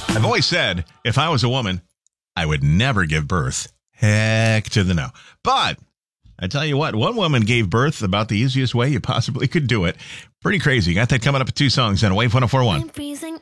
I've always said, if I was a woman, I would never give birth. Heck to the no. But I tell you what, one woman gave birth about the easiest way you possibly could do it. Pretty crazy. Got that coming up at 2 songs on Wave 104.1. I'm freezing